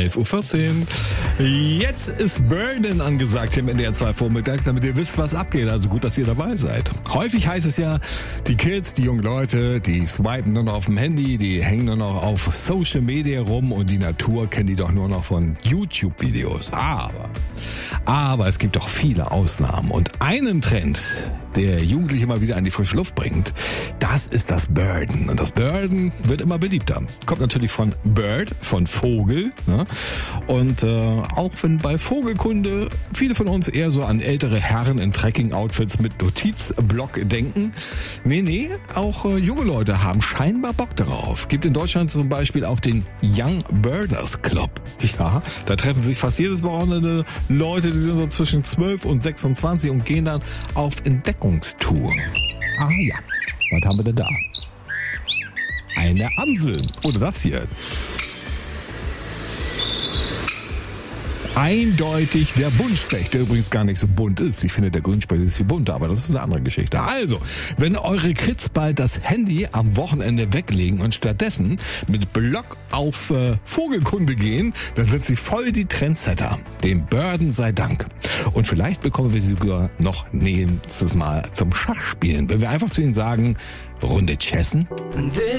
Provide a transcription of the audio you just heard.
11.14 Uhr. Jetzt ist Burden angesagt hier im NDR 2 Vormittag, damit ihr wisst, was abgeht. Also gut, dass ihr dabei seid. Häufig heißt es ja, die Kids, die jungen Leute, die swipen nur noch auf dem Handy, die hängen nur noch auf Social Media rum und die Natur kennen die doch nur noch von YouTube-Videos. Aber es gibt doch viele Ausnahmen und einen Trend, der Jugendliche mal wieder an die frische Luft bringt, das ist das Burden. Und das Burden wird immer beliebter. Kommt natürlich von Bird, von Vogel. Ne? Und auch wenn bei Vogelkunde viele von uns eher so an ältere Herren in Trekking-Outfits mit Notizblock denken. Nee, auch junge Leute haben scheinbar Bock darauf. Gibt in Deutschland zum Beispiel auch den Young Birders Club. Ja, da treffen sich fast jedes Wochenende Leute, die sind so zwischen 12 und 26 und gehen dann auf Entdeckungstour. Ah ja, was haben wir denn da? Eine Amsel. Oder das hier. Eindeutig der Buntspecht, der übrigens gar nicht so bunt ist. Ich finde, der Grünspecht ist viel bunter, aber das ist eine andere Geschichte. Also, wenn eure Kids bald das Handy am Wochenende weglegen und stattdessen mit Block auf Vogelkunde gehen, dann sind sie voll die Trendsetter. Dem Burden sei Dank. Und vielleicht bekommen wir sie sogar noch nächstes Mal zum Schachspielen, wenn wir einfach zu ihnen sagen, Runde Chessen.